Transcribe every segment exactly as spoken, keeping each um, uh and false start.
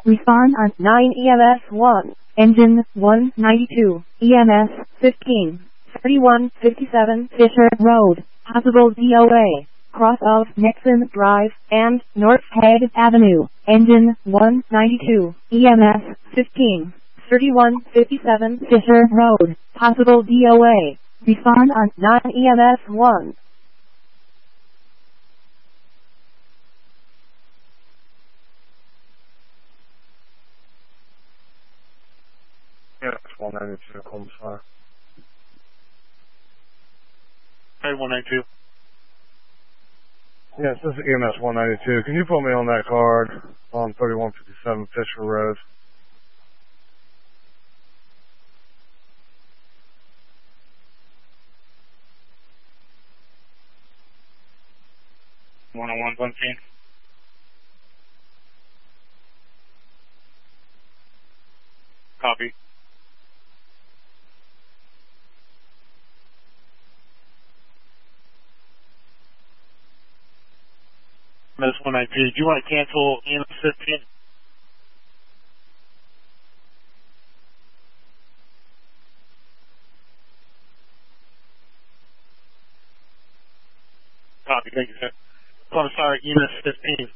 Respond on nine E M S one. Engine one ninety-two. E M S fifteen. thirty-one fifty-seven Fisher Road. Possible D O A. Cross of Nixon Drive and North Head Avenue. Engine one ninety-two. E M S fifteen. thirty-one fifty-seven Fisher Road. Possible D O A. Respond on nine E M S one. Yeah, that's one ninety-two, Columbus Fire. Hey, one ninety-two. Yes, this is E M S one ninety-two. Can you put me on that card on thirty-one fifty-seven Fisher Road? one oh one, Bunting. Copy. E M S one ninety-two. Do you want to cancel E M S fifteen? Copy. Thank you, sir. Oh, I'm sorry, E M S fifteen.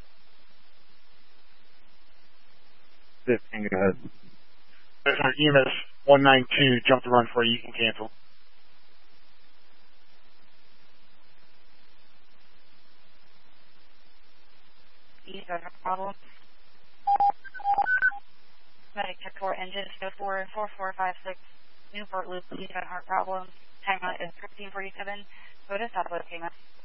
fifteen, go ahead. There's our E M S one ninety-two. Jump the run for you. You can cancel. You don't have a problem. Medic check four engine go four four four five six Newport Loop. You got a heart problem. Time out is fifteen forty-seven. Go to stop locating us.